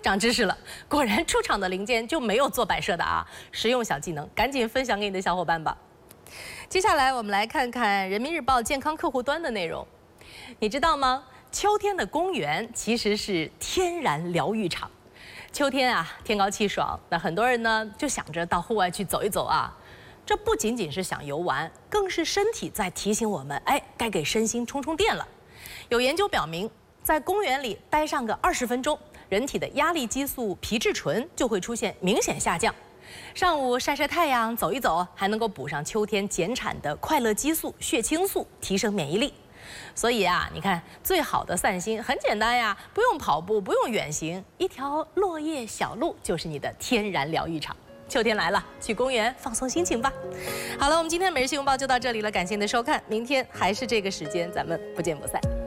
长知识了，果然出厂的零件就没有做摆设的啊！实用小技能，赶紧分享给你的小伙伴吧。接下来我们来看看人民日报健康客户端的内容。你知道吗？秋天的公园其实是天然疗愈场。秋天啊，天高气爽，那很多人呢就想着到户外去走一走啊。这不仅仅是想游玩，更是身体在提醒我们，该给身心充充电了。有研究表明，在公园里待上个20分钟，人体的压力激素皮质醇就会出现明显下降。上午晒晒太阳，走一走，还能够补上秋天减产的快乐激素、血清素，提升免疫力。所以啊，你看，最好的散心很简单呀，不用跑步，不用远行，一条落叶小路就是你的天然疗愈场。秋天来了，去公园放松心情吧。好了，我们今天的每日新闻报就到这里了，感谢您的收看，明天还是这个时间，咱们不见不散。